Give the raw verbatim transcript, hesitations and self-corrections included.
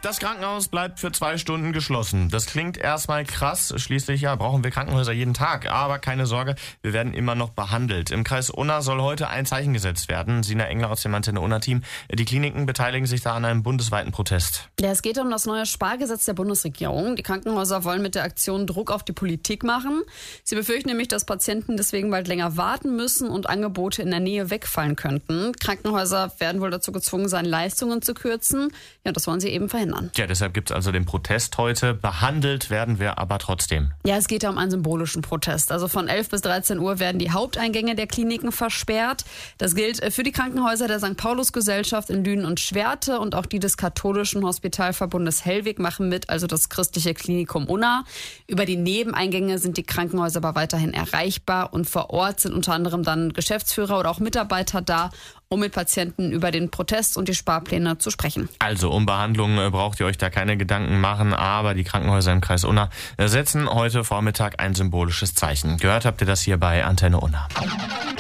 Das Krankenhaus bleibt für zwei Stunden geschlossen. Das klingt erstmal krass. Schließlich ja brauchen wir Krankenhäuser jeden Tag. Aber keine Sorge, wir werden immer noch behandelt. Im Kreis Unna soll heute ein Zeichen gesetzt werden. Sina Engler aus dem Antenne Unna-Team. Die Kliniken beteiligen sich da an einem bundesweiten Protest. Ja, es geht um das neue Spargesetz der Bundesregierung. Die Krankenhäuser wollen mit der Aktion Druck auf die Politik machen. Sie befürchten nämlich, dass Patienten deswegen bald länger warten müssen und Angebote in der Nähe wegfallen könnten. Krankenhäuser werden wohl dazu gezwungen sein, Leistungen zu kürzen. Ja, das wollen sie eben verhindern. Ja, deshalb gibt es also den Protest heute. Behandelt werden wir aber trotzdem. Ja, es geht ja um einen symbolischen Protest. Also von elf bis dreizehn Uhr werden die Haupteingänge der Kliniken versperrt. Das gilt für die Krankenhäuser der Sankt Paulus-Gesellschaft in Lünen und Schwerte und auch die des katholischen Hospitalverbundes Hellwig machen mit, also das christliche Klinikum Unna. Über die Nebeneingänge sind die Krankenhäuser aber weiterhin erreichbar und vor Ort sind unter anderem dann Geschäftsführer oder auch Mitarbeiter da, um mit Patienten über den Protest und die Sparpläne zu sprechen. Also um Behandlungen braucht ihr euch da keine Gedanken machen, aber die Krankenhäuser im Kreis Unna setzen heute Vormittag ein symbolisches Zeichen. Gehört habt ihr das hier bei Antenne Unna.